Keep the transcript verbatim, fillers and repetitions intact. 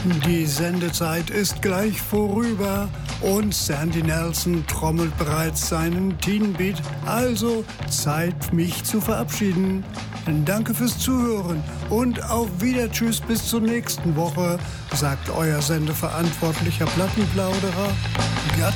Die Sendezeit ist gleich vorüber und Sandy Nelson trommelt bereits seinen Teen Beat. Also Zeit, mich zu verabschieden. Danke fürs Zuhören und auf Wieder Tschüss bis zur nächsten Woche, sagt euer sendeverantwortlicher Plattenplauderer